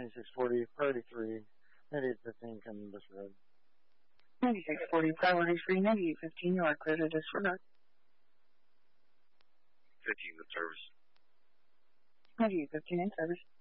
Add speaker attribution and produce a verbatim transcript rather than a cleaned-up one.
Speaker 1: ninety-six forty, priority three, ninety-eight fifteen, coming disregard.
Speaker 2: ninety-six forty, priority three, ninety-eight fifteen, you are clear to disregard.
Speaker 3: fifteen, good service.
Speaker 2: ninety-eight fifteen, in service.